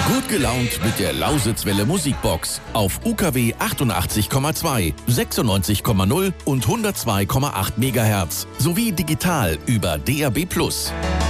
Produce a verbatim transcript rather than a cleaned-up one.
Gut gelaunt mit der Lausitzwelle Musikbox auf U K W achtundachtzig Komma zwei, sechsundneunzig Komma null und hundertzwei Komma acht Megahertz sowie digital über D A B Plus.